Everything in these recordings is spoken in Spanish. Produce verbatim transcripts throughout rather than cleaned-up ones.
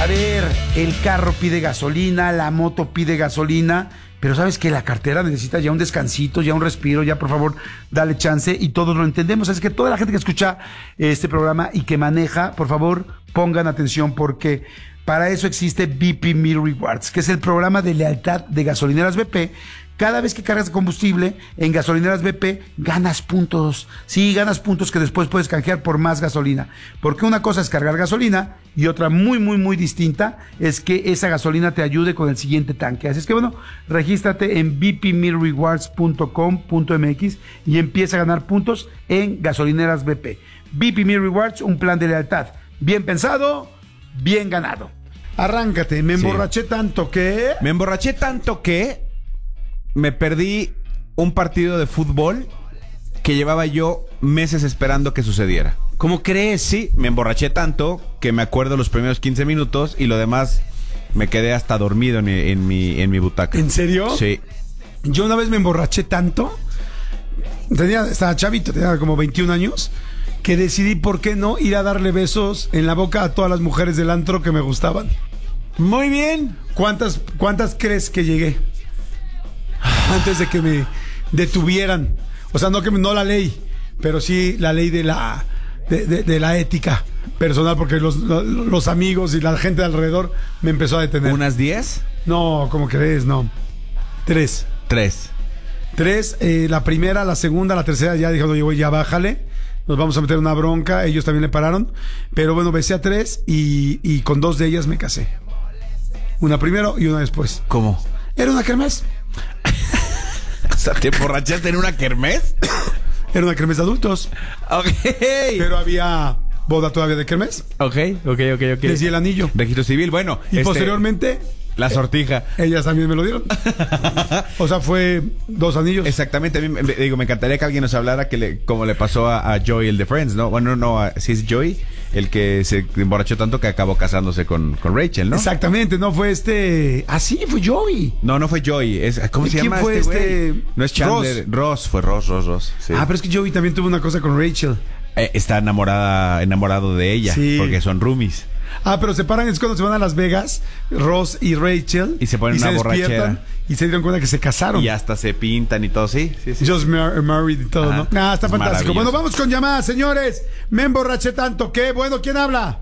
A ver, el carro pide gasolina, la moto pide gasolina, pero sabes que la cartera necesita ya un descansito, ya un respiro, ya por favor, dale chance y todos lo entendemos. Es que toda la gente que escucha este programa y que maneja, por favor, pongan atención porque para eso existe B P Me Rewards, que es el programa de lealtad de gasolineras B P. Cada vez que cargas combustible en gasolineras B P, ganas puntos. Sí, ganas puntos que después puedes canjear por más gasolina. Porque una cosa es cargar gasolina y otra muy, muy, muy distinta es que esa gasolina te ayude con el siguiente tanque. Así es que bueno, regístrate en b p me rewards punto com punto m x y empieza a ganar puntos en gasolineras B P. B P Me Rewards, un plan de lealtad. Bien pensado, bien ganado. Arráncate, me emborraché sí. tanto que... Me emborraché tanto que... Me perdí un partido de fútbol que llevaba yo meses esperando que sucediera. ¿Cómo crees? Sí, me emborraché tanto que me acuerdo los primeros quince minutos y lo demás me quedé hasta dormido en mi, en mi, en mi butaca. ¿En serio? Sí. Yo una vez me emborraché tanto, tenía, estaba chavito, tenía como veintiún años, que decidí por qué no ir a darle besos en la boca a todas las mujeres del antro que me gustaban. Muy bien. ¿Cuántas, cuántas crees que llegué? Antes de que me detuvieran. O sea, no que me, no la ley, pero sí la ley de la de, de, de la ética personal, porque los, los, los amigos y la gente de alrededor me empezó a detener. ¿Unas diez? No, ¿cómo crees? No. Tres. Tres. Tres, eh, la primera, la segunda, la tercera, ya dijeron, oye, güey, ya bájale. Nos vamos a meter una bronca. Ellos también le pararon. Pero bueno, besé a tres y, y con dos de ellas me casé. Una primero y una después. ¿Cómo? Era una kermés. O sea, ¿te emborrachaste en una kermés? Era una kermés de adultos. Ok. Pero había boda todavía de kermés. Ok, ok, ok, ok. Les di el anillo. Registro civil, bueno. Y este, posteriormente... La sortija. Eh, ellas también me lo dieron. O sea, fue dos anillos. Exactamente. A mí me, digo, me encantaría que alguien nos hablara que le, como le pasó a, a Joey, el de Friends, ¿no? Bueno, no, a, si es Joey, el que se emborrachó tanto que acabó casándose con, con Rachel, ¿no? Exactamente, no fue este... Ah, sí, fue Joey. No, no fue Joey. Es, ¿Cómo se ¿Quién llama fue este, este? güey? No es Chandler. Ross. Ross, fue Ross, Ross, Ross. Sí. Ah, pero es que Joey también tuvo una cosa con Rachel. Eh, está enamorada, enamorado de ella. Sí. Porque son roomies. Ah, pero se paran, es cuando se van a Las Vegas, Ross y Rachel. Y se ponen una borrachera. Y se dieron cuenta que se casaron. Y hasta se pintan y todo, sí. sí, sí. Just mar- married y todo, ajá. ¿No? Ah, está es fantástico. Bueno, vamos con llamadas, señores. Me emborraché tanto que, bueno, ¿quién habla?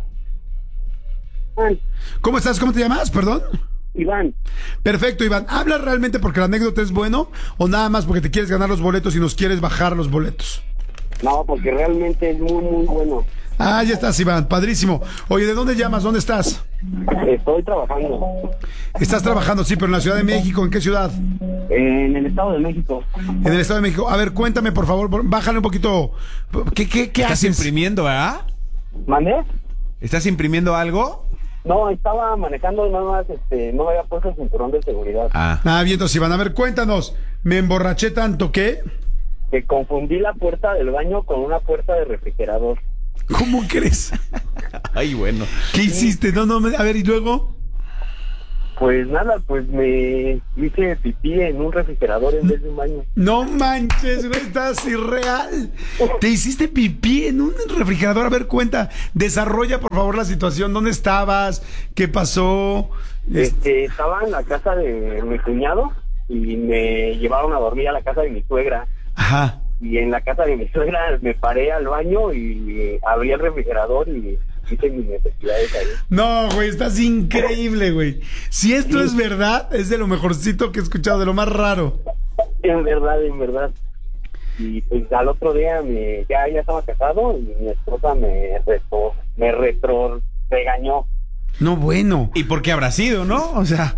Iván. ¿Cómo estás? ¿Cómo te llamas? Perdón. Iván. Perfecto, Iván. ¿Hablas realmente porque la anécdota es bueno o nada más porque te quieres ganar los boletos y nos quieres bajar los boletos? No, porque realmente es muy, muy bueno. Ah, ya estás, Iván. Padrísimo. Oye, ¿de dónde llamas? ¿Dónde estás? Estoy trabajando. Estás trabajando, sí, pero en la Ciudad de México. ¿En qué ciudad? En el Estado de México. En el Estado de México. A ver, cuéntame, por favor. Bájale un poquito. ¿Qué, qué, qué ¿Estás haces? imprimiendo, verdad? ¿Mandé? ¿Estás imprimiendo algo? No, estaba manejando nada más, este, no me había puesto el cinturón de seguridad. Ah. Ah, bien, entonces, Iván, a ver, cuéntanos. Me emborraché tanto que... Que confundí la puerta del baño con una puerta de refrigerador. ¿Cómo crees? Ay, bueno. ¿Qué hiciste? No, no, me... a ver, ¿y luego? Pues nada, pues me hice pipí en un refrigerador en vez de un baño. No manches, güey, estás irreal. Te hiciste pipí en un refrigerador. A ver, cuenta, desarrolla por favor la situación. ¿Dónde estabas? ¿Qué pasó? Este, estaba en la casa de mi cuñado y me llevaron a dormir a la casa de mi suegra. Ajá. Y en la casa de mi suegra me paré al baño y abrí el refrigerador y hice mis necesidades ahí. No, güey, estás increíble, güey. Si esto sí es verdad, es de lo mejorcito que he escuchado, de lo más raro. En verdad, en verdad. Y pues al otro día me, ya, ya estaba casado y mi esposa me retro, me retro regañó. No, bueno. ¿Y por qué habrá sido, no? O sea...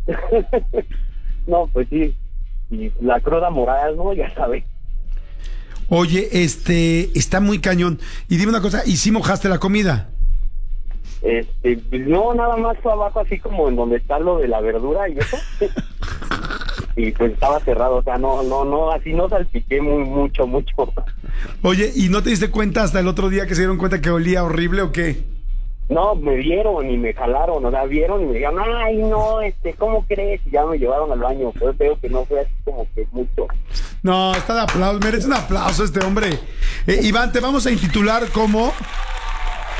No, pues sí. Y la cruda moral, ¿no? Ya sabes. Oye, este, está muy cañón. Y dime una cosa, ¿y si mojaste la comida? Este, no, nada más fue abajo, así como en donde está lo de la verdura y eso. Y pues estaba cerrado, o sea, no, no, no, así no salpiqué muy, mucho, mucho. Oye, ¿y no te diste cuenta hasta el otro día que se dieron cuenta que olía horrible o qué? No, me vieron y me jalaron, o sea, vieron y me dijeron, ay, no, este, ¿cómo crees? Y ya me llevaron al baño, pues veo que no fue así como que mucho. No, está de aplauso, merece un aplauso este hombre. Eh, Iván, te vamos a intitular como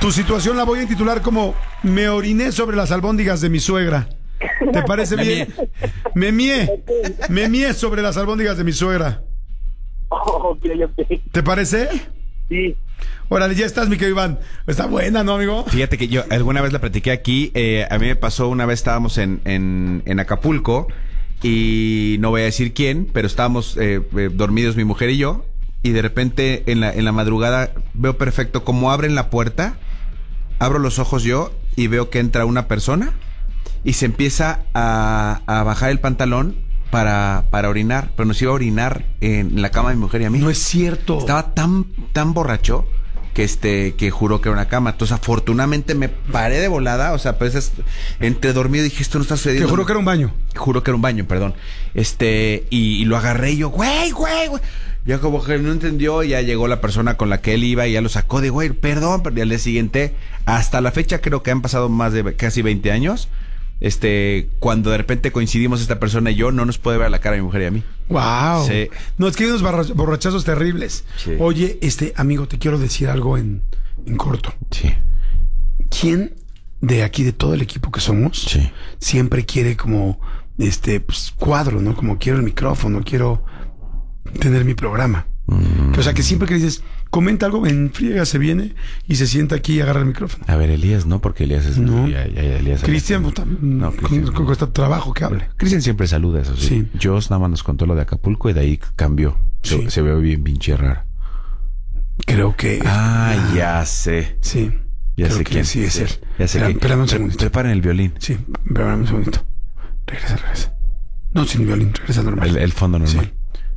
Tu situación la voy a intitular como me oriné sobre las albóndigas de mi suegra. ¿Te parece bien? Me mié. Me mié sobre las albóndigas de mi suegra. Oh, ok, ok. ¿Te parece? Sí. Órale, ya estás, mi querido Iván. Está buena, ¿no, amigo? Fíjate que yo alguna vez la platiqué aquí. Eh, a mí me pasó una vez, estábamos en, en, en Acapulco. Y no voy a decir quién, pero estábamos eh, eh, dormidos mi mujer y yo. Y de repente en la, en la madrugada veo perfecto cómo abren la puerta. Abro los ojos yo y veo que entra una persona. Y se empieza a, a bajar el pantalón para, para orinar. Pero nos iba a orinar en la cama de mi mujer y a mí. No es cierto. Estaba tan, tan borracho que este, que juró que era una cama. Entonces, afortunadamente me paré de volada. O sea, pues es, entre dormido dije, esto no está sucediendo. Que juró que era un baño. Juró que era un baño, perdón. Este, y, y lo agarré y yo, güey, güey, güey. Ya como que no entendió, ya llegó la persona con la que él iba y ya lo sacó de, güey, perdón. Pero al día siguiente, hasta la fecha creo que han pasado más de casi veinte años. Este, cuando de repente coincidimos esta persona y yo, no nos puede ver la cara a mi mujer y a mí. Wow. Sí. No, es que hay unos barra- borrachazos terribles. Sí. Oye, este, amigo, te quiero decir algo en, en corto. Sí. ¿Quién de aquí, de todo el equipo que somos, Sí. siempre quiere como, este, pues, cuadro, ¿no? Como quiero el micrófono, quiero tener mi programa. Mm. O sea, que siempre que dices, comenta algo, en friega se viene y se sienta aquí y agarra el micrófono. A ver, Elías, no, porque Elías es... No. Ya, ya, ya, Elías Cristian, puta, No, con, Cristian. con- cuesta trabajo que hable. Cristian siempre saluda, eso sí. Sí. Joss nada más nos contó lo de Acapulco y de ahí cambió. Se, Sí. se ve bien pinche raro. Creo que... Ah, ya sé. Sí. Ya creo sé que quién. sí es él. Ya sé Espera- quién. espérame un Pre- segundito. Preparen el violín. Sí, espérame un segundito. Regresa, regresa. No, sin violín, regresa normal. El, el fondo normal. Sí.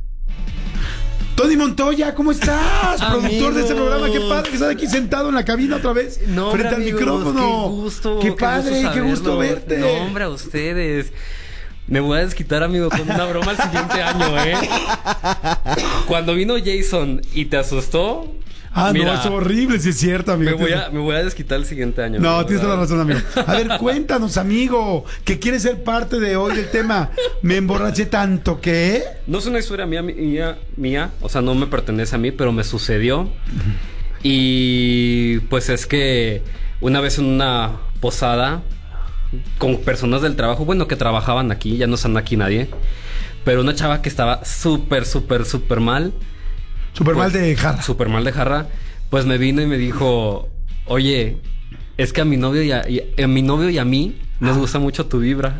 Tony Montoya, ¿cómo estás? Productor de este programa, qué padre que estás aquí sentado en la cabina otra vez, No, frente hombre, al amigos, micrófono. Qué gusto. Qué padre, qué gusto saberlo. verte. No, hombre, a ustedes. Me voy a desquitar, amigo, con una broma el siguiente año, ¿eh? Cuando vino Jason y te asustó... Ah, mira, no, es horrible, sí es cierto, amigo. Me voy, Tienes- a, me voy a desquitar el siguiente año. No, amigo, tienes toda la ¿verdad? razón, amigo. A ver, cuéntanos, amigo, que quieres ser parte de hoy del tema. Me emborraché tanto que... No es una historia mía, mía, mía, o sea, no me pertenece a mí, pero me sucedió. Y pues es que una vez en una posada con personas del trabajo, bueno, que trabajaban aquí, ya no están aquí nadie, pero una chava que estaba súper, súper, súper mal. Súper mal Pues, de jarra. Súper mal de jarra. Pues me vino y me dijo, oye, es que a mi novio y a, y a mi novio y a mí nos gusta mucho tu vibra.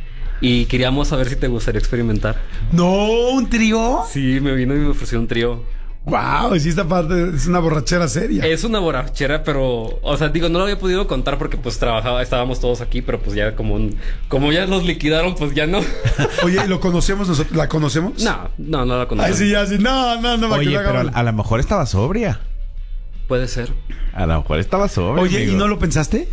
Y queríamos saber si te gustaría experimentar. No, un trío. Sí, me vino y me ofreció un trío. Wow, sí, esta parte es una borrachera seria. Es una borrachera, pero... O sea, digo, no lo había podido contar porque pues trabajaba, estábamos todos aquí, pero pues ya como un, como ya los liquidaron, pues ya no. Oye, ¿lo conocemos nosotros? ¿La conocemos? No, no, no la conozco. Ay, sí, ya, sí. No, no, no. Oye, que pero a, a lo mejor estaba sobria. Puede ser. A lo mejor estaba sobria. Oye, amigo. ¿y no lo pensaste?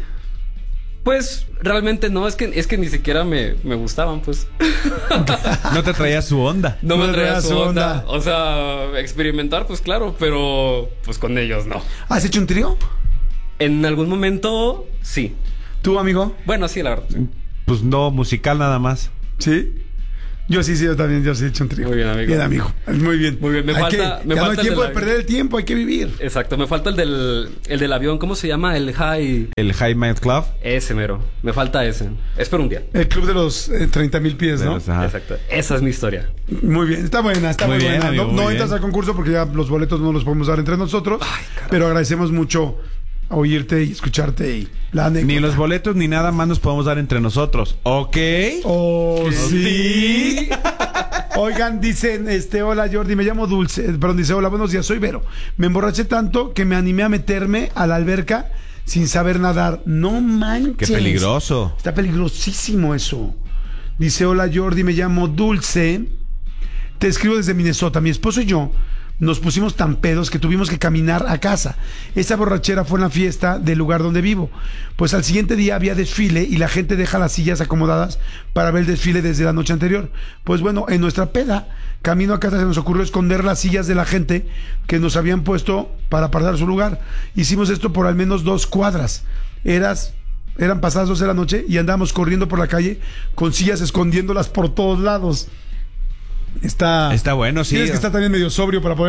Pues realmente no, es que, es que ni siquiera me, me gustaban, pues. No te traía su onda. No No me traía traía su su onda. onda. O sea, experimentar, pues claro, pero pues con ellos no. ¿Has hecho un trío? En algún momento, sí. ¿Tú, amigo? Bueno, sí, la verdad. Pues no, musical nada más. ¿Sí? Yo sí, sí, yo también, yo sí he hecho un trío. Muy bien, amigo. Bien, amigo. Muy bien. Muy bien, me Hay falta- que- me ya no falta hay el tiempo de de la- perder el tiempo, hay que vivir. Exacto, me falta el del, el del avión, ¿cómo se llama? El high... El High Mind Club. Ese mero, me falta ese. Espero un día. El club de los eh, treinta mil pies, ¿no? Ajá. Exacto, esa es mi historia. Muy bien, está buena, está muy, Muy bien, buena. amigo, no muy no bien. entras al concurso porque ya los boletos no los podemos dar entre nosotros. Pero agradecemos mucho oírte y escucharte y la anécdota. Ni los boletos ni nada más nos podemos dar entre nosotros. ¿Ok? Oh, sí. Oigan, dicen, este, hola Jordi, me llamo Dulce, eh, perdón, dice, hola, buenos días, soy Vero. Me emborraché tanto que me animé a meterme a la alberca sin saber nadar. No manches. Qué peligroso. Está peligrosísimo eso. Dice, hola Jordi, me llamo Dulce. Te escribo desde Minnesota. Mi esposo y yo nos pusimos tan pedos que tuvimos que caminar a casa. Esa borrachera fue en la fiesta del lugar donde vivo. Pues al siguiente día había desfile y la gente deja las sillas acomodadas para ver el desfile desde la noche anterior. Pues bueno, en nuestra peda, camino a casa se nos ocurrió esconder las sillas de la gente que nos habían puesto para apartar su lugar. Hicimos esto por al menos dos cuadras. Eras... Eran pasadas doce de la noche y andábamos corriendo por la calle con sillas escondiéndolas por todos lados. Está, Está bueno, sí. Tienes que estar también medio sobrio para poder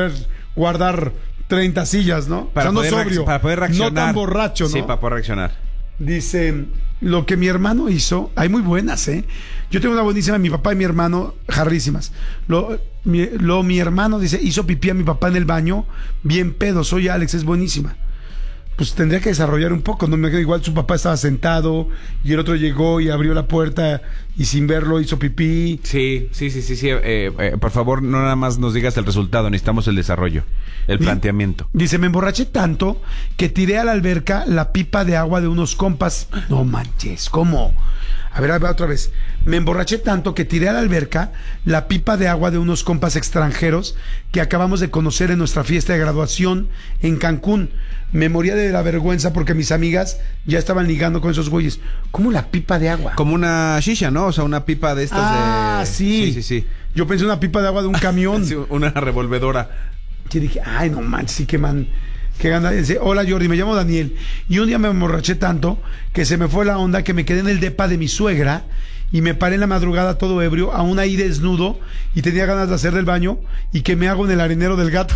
guardar treinta sillas, ¿no? Para, o sea, no poder, reacc- sobrio, para poder reaccionar. no tan borracho, ¿no? Sí, para poder reaccionar. Dice, lo que mi hermano hizo, hay muy buenas, ¿eh? Yo tengo una buenísima, mi papá y mi hermano, jarrísimas. Lo mi, lo, mi hermano, dice, hizo pipí a mi papá en el baño, bien pedo, soy Alex, es buenísima. Pues tendría que desarrollar un poco, ¿no? Igual su papá estaba sentado y el otro llegó y abrió la puerta y sin verlo hizo pipí. Sí, sí, sí, sí, sí. Eh, eh, por favor, no nada más nos digas el resultado, necesitamos el desarrollo, el Di- planteamiento. Dice, me emborraché tanto que tiré a la alberca la pipa de agua de unos compas. No manches, ¿cómo? A ver, a ver otra vez. Me emborraché tanto que tiré a la alberca la pipa de agua de unos compas extranjeros que acabamos de conocer en nuestra fiesta de graduación en Cancún. Me moría de la vergüenza porque mis amigas ya estaban ligando con esos güeyes. ¿Cómo la pipa de agua? Como una shisha, ¿no? O sea, una pipa de estas Ah, de... sí. Sí, sí, sí. Yo pensé una pipa de agua de un camión. Sí, una revolvedora. Que dije, ay, no manches, sí que man, que gana. Dice, hola Jordi, me llamo Daniel. Y un día me emborraché tanto que se me fue la onda que me quedé en el depa de mi suegra y me paré en la madrugada todo ebrio, aún ahí desnudo, y tenía ganas de hacer del baño y que me hago en el arenero del gato.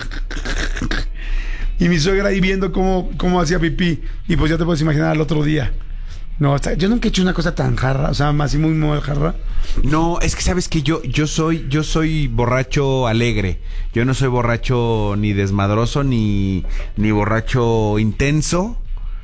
Y mi suegra ahí viendo cómo, cómo hacía pipí. Y pues ya te puedes imaginar al otro día. No, hasta- yo nunca he hecho una cosa tan jarra, o sea, así muy, muy jarra. No, es que sabes que yo, yo soy, yo soy borracho alegre. Yo no soy borracho ni desmadroso, ni, ni borracho intenso,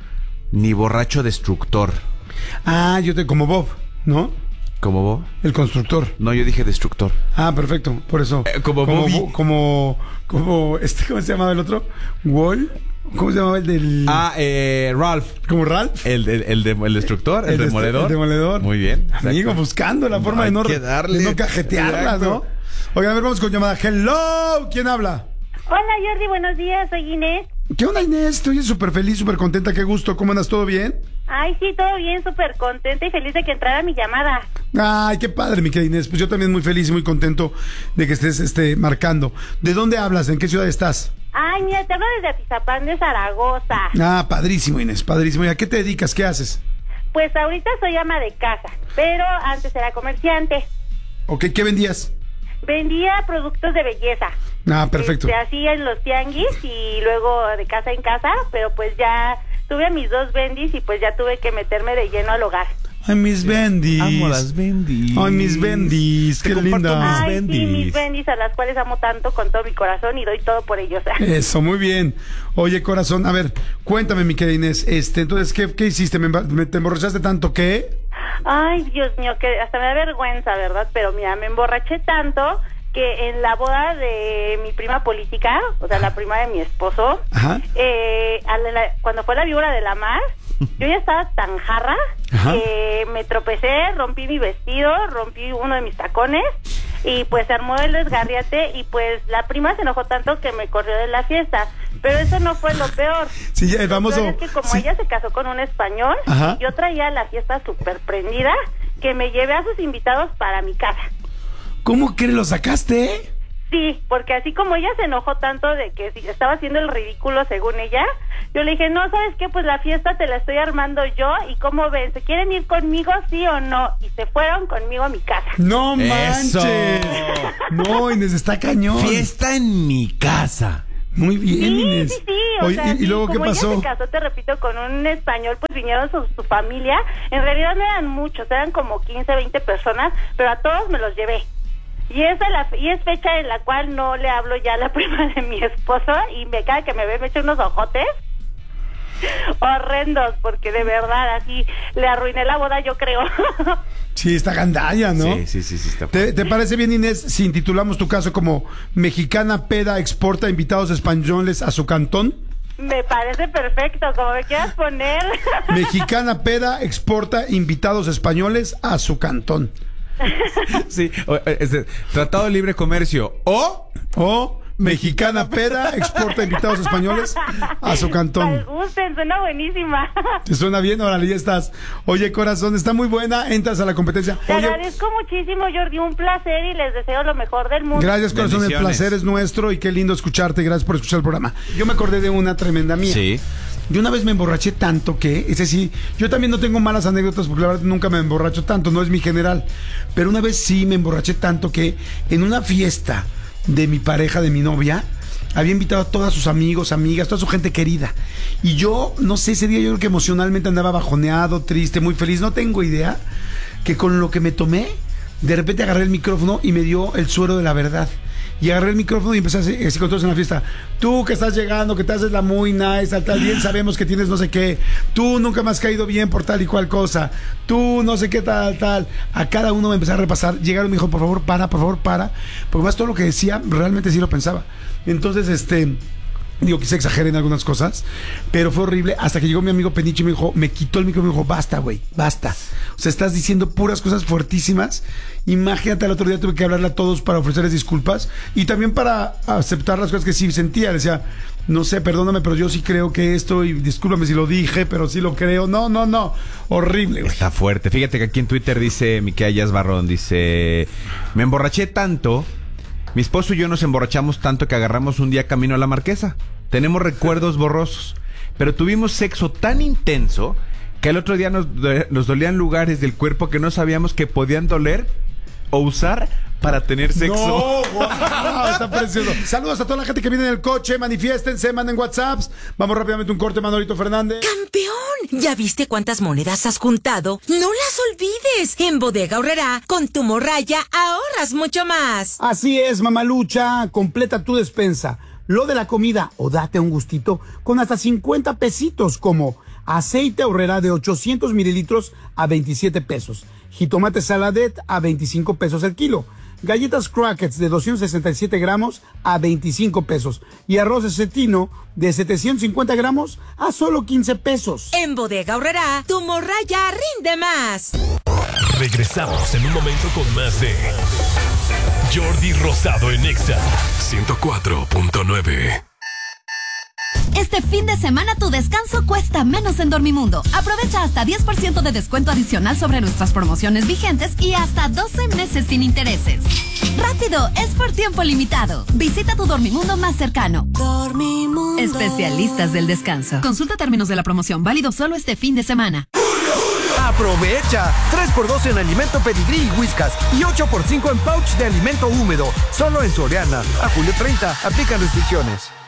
ni borracho destructor. Ah, yo te, como Bob, ¿no? ¿Como vos? El constructor. No, yo dije destructor. Ah, perfecto, por eso. Eh, como como, Bobby. Bo- como, como, este, ¿cómo se llamaba el otro? Wall. ¿Cómo se llamaba el del? Ah, eh, Ralph. como Ralph. El, el, el, de- el destructor, el, El dest- demoledor. el demoledor. Muy bien. Amigo, exacto. buscando la forma Hay de no, que darle. de no cajetearla, Exacto. ¿no? Oigan, a ver, vamos con llamada. Hello, ¿quién habla? Hola Jordi, buenos días, soy Inés. ¿Qué onda, Inés? Estoy súper feliz, súper contenta, qué gusto. ¿Cómo andas? ¿Todo bien? Ay, sí, todo bien, súper contenta y feliz de que entrara mi llamada. Ay, qué padre, mi querida Inés. Pues yo también muy feliz y muy contento de que estés este, marcando. ¿De dónde hablas? ¿En qué ciudad estás? Ay, mira, te hablo desde Atizapán de Zaragoza. Ah, padrísimo, Inés, padrísimo. ¿Y a qué te dedicas? ¿Qué haces? Pues ahorita soy ama de casa, pero antes era comerciante. ¿O qué, qué vendías? Vendía productos de belleza. Ah, perfecto. Se hacía en los tianguis y luego de casa en casa, pero pues ya tuve a mis dos bendis y pues ya tuve que meterme de lleno al hogar. Ay, mis bendis. Amo las bendis. Ay, mis bendis, Te qué comparto linda. mis Ay, bendis. sí, mis bendis a las cuales amo tanto con todo mi corazón y doy todo por ellos. Eso, muy bien. Oye, corazón, a ver, cuéntame, mi querida Inés, este, entonces, ¿qué, qué hiciste? ¿Me, emba- me- ¿Te emborrachaste tanto que? Ay, Dios mío, que hasta me da vergüenza, ¿verdad? Pero mira, me emborraché tanto que en la boda de mi prima política, o sea, la prima de mi esposo, Ajá. eh, a la- la- cuando fue la víbora de la mar, yo ya estaba tan jarra Ajá. que me tropecé, rompí mi vestido, rompí uno de mis tacones y pues se armó el desgarriate y pues la prima se enojó tanto que me corrió de la fiesta. Pero eso no fue lo peor. Sí, ya, el Lo famoso. peor es que como sí. ella se casó con un español, Ajá. yo traía la fiesta súper prendida que me llevé a sus invitados para mi casa. ¿Cómo que lo sacaste? Sí, porque así como ella se enojó tanto de que si- estaba haciendo el ridículo según ella, yo le dije, no, ¿sabes qué? Pues la fiesta te la estoy armando yo y ¿cómo ven? ¿Se quieren ir conmigo, sí o no? Y se fueron conmigo a mi casa. No Eso. manches. No, Inés, está cañón. Fiesta en mi casa. Muy bien, Sí, Inés. sí, sí, o Oye, sea, ¿y, y sí, luego qué como pasó? ella se casó, te repito, con un español, pues vinieron su, su familia. En realidad no eran muchos, eran como quince, veinte personas, pero a todos me los llevé. Y esa la, y es fecha en la cual no le hablo ya a la prima de mi esposo y me cada que me ve me echa unos ojotes horrendos, porque de verdad así le arruiné la boda, yo creo. Sí, está gandalla, ¿no? Sí, sí, sí, sí, está ¿Te, te parece bien, Inés, si intitulamos tu caso como Mexicana Peda exporta invitados españoles a su cantón? Me parece perfecto, como me quieras poner. Mexicana Peda exporta invitados españoles a su cantón. Sí, o- eh, este, Tratado de Libre Comercio o O Mexicana Peda exporta invitados españoles a su cantón. Al gusten, suena buenísima. ¿Te suena bien? Órale, ya estás. Oye, corazón, está muy buena. Entras a la competencia. Te Oye, agradezco muchísimo, Jordi, un placer y les deseo lo mejor del mundo. gracias, corazón. El Bendiciones. placer es nuestro y qué lindo escucharte. Gracias por escuchar el programa. Yo me acordé de una tremenda mía. Sí. Yo una vez me emborraché tanto que, ese sí, yo también no tengo malas anécdotas porque la verdad nunca me emborracho tanto, no es mi general. Pero una vez sí me emborraché tanto que en una fiesta de mi pareja, de mi novia, había invitado a todos sus amigos, amigas, toda su gente querida. Y yo, no sé, ese día yo creo que emocionalmente andaba bajoneado, triste, muy feliz. No tengo idea que con lo que me tomé, de repente agarré el micrófono y me dio el suero de la verdad. Y agarré el micrófono y empecé a decir con todos en la fiesta: tú que estás llegando, que te haces la muy nice, tal, tal, bien sabemos que tienes no sé qué, tú nunca me has caído bien por tal y cual cosa, tú no sé qué, tal, tal. A cada uno me empecé a repasar. Llegaron y me dijo: por favor, para, por favor, para. Porque más todo lo que decía, realmente sí lo pensaba. Entonces, este... digo, quizá exageré en algunas cosas, pero fue horrible hasta que llegó mi amigo Peniche y me dijo, me quitó el micrófono y me dijo: basta, güey, basta. O sea, estás diciendo puras cosas fuertísimas. Imagínate, el otro día tuve que hablarle a todos para ofrecerles disculpas y también para aceptar las cosas que sí sentía. Decía, no sé, perdóname, pero yo sí creo que esto, y discúlpame si lo dije, pero sí lo creo. No, no, no. Horrible, güey. Está fuerte. Fíjate que aquí en Twitter dice Miquellas Barrón, dice: me emborraché tanto, mi esposo y yo nos emborrachamos tanto que agarramos un día camino a la Marquesa. Tenemos recuerdos borrosos, pero tuvimos sexo tan intenso que el otro día nos, nos dolían lugares del cuerpo que no sabíamos que podían doler o usar para tener sexo. No, wow, está precioso. Saludos a toda la gente que viene en el coche, manifiéstense, manden WhatsApps. Vamos rápidamente un corte, Manolito Fernández. ¡Campeón! ¿Ya viste cuántas monedas has juntado? ¡No las olvides! En Bodega Aurrerá, con tu morralla, ahorras mucho más. Así es, mamalucha, completa tu despensa. Lo de la comida, o date un gustito, con hasta cincuenta pesitos, como aceite Aurrerá de ochocientos mililitros a veintisiete pesos. Jitomate Saladet a veinticinco pesos el kilo. Galletas Crackers de doscientos sesenta y siete gramos a veinticinco pesos. Y arroz de cetino de setecientos cincuenta gramos a solo quince pesos. En Bodega Aurrerá, tu morralla rinde más. Regresamos en un momento con más de Jordi Rosado en Exa ciento cuatro punto nueve. Este fin de semana tu descanso cuesta menos en Dormimundo. Aprovecha hasta diez por ciento de descuento adicional sobre nuestras promociones vigentes y hasta doce meses sin intereses. ¡Rápido! Es por tiempo limitado. Visita tu Dormimundo más cercano. Dormimundo. Especialistas del descanso. Consulta términos de la promoción. Válido solo este fin de semana. ¡Aprovecha! tres por dos en alimento Pedigrí y Whiskas y ocho por cinco en pouch de alimento húmedo. Solo en Soriana. A julio treinta. Aplican restricciones.